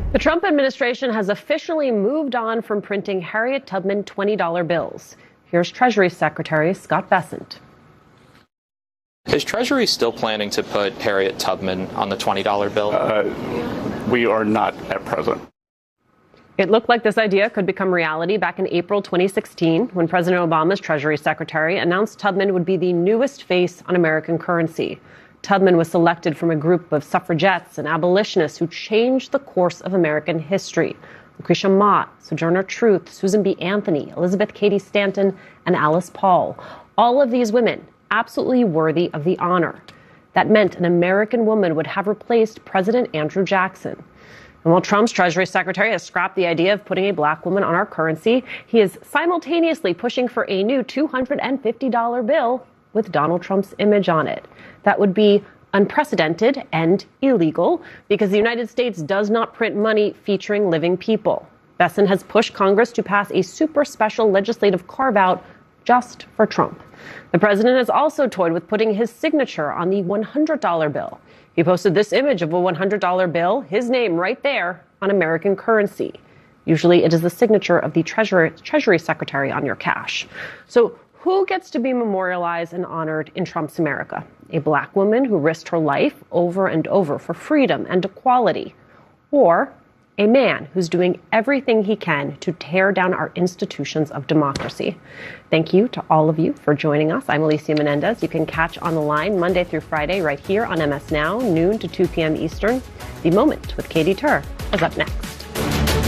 The Trump administration has officially moved on from printing Harriet Tubman $20 bills. Here's Treasury Secretary Scott Bessent. Is Treasury still planning to put Harriet Tubman on the $20 bill? We are not at present. It looked like this idea could become reality back in April 2016 when President Obama's Treasury Secretary announced Tubman would be the newest face on American currency. Tubman was selected from a group of suffragettes and abolitionists who changed the course of American history. Lucretia Mott, Sojourner Truth, Susan B. Anthony, Elizabeth Cady Stanton, and Alice Paul. All of these women absolutely worthy of the honor. That meant an American woman would have replaced President Andrew Jackson. And while Trump's Treasury Secretary has scrapped the idea of putting a black woman on our currency, he is simultaneously pushing for a new $250 bill with Donald Trump's image on it. That would be unprecedented and illegal because the United States does not print money featuring living people. Bessent has pushed Congress to pass a super special legislative carve-out just for Trump. The president has also toyed with putting his signature on the $100 bill. He posted this image of a $100 bill, his name right there on American currency. Usually it is the signature of the Treasury Secretary on your cash. So who gets to be memorialized and honored in Trump's America? A black woman who risked her life over and over for freedom and equality? Or a man who's doing everything he can to tear down our institutions of democracy? Thank you to all of you for joining us. I'm Alicia Menendez. You can catch On the Line Monday through Friday right here on MS Now, noon to 2 p.m. Eastern. The Moment with Katie Tur is up next.